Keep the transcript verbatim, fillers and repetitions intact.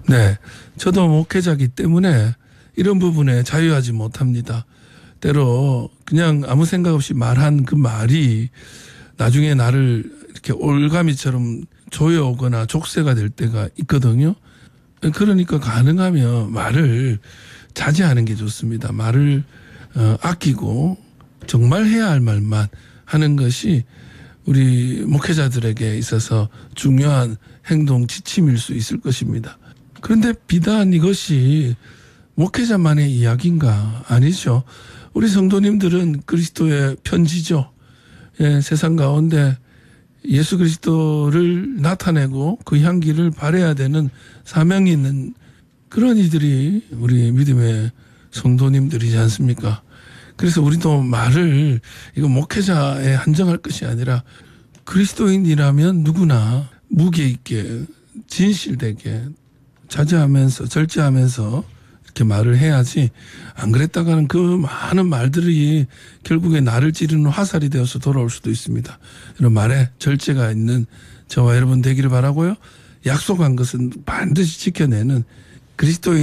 네. 저도 목회자이기 때문에 이런 부분에 자유하지 못합니다. 때로 그냥 아무 생각 없이 말한 그 말이 나중에 나를 이렇게 올가미처럼 조여오거나 족쇄가 될 때가 있거든요. 그러니까 가능하면 말을 자제하는 게 좋습니다. 말을 어, 아끼고 정말 해야 할 말만 하는 것이 우리 목회자들에게 있어서 중요한 행동 지침일 수 있을 것입니다. 그런데 비단 이것이 목회자만의 이야기인가? 아니죠. 우리 성도님들은 그리스도의 편지죠. 예, 세상 가운데 예수 그리스도를 나타내고 그 향기를 발해야 되는 사명이 있는 그런 이들이 우리 믿음의 성도님들이지 않습니까? 그래서 우리도 말을 이거 목회자에 한정할 것이 아니라 그리스도인이라면 누구나 무게 있게 진실되게 자제하면서 절제하면서 이렇게 말을 해야지, 안 그랬다가는 그 많은 말들이 결국에 나를 찌르는 화살이 되어서 돌아올 수도 있습니다. 이런 말에 절제가 있는 저와 여러분 되기를 바라고요. 약속한 것은 반드시 지켜내는 그리스도인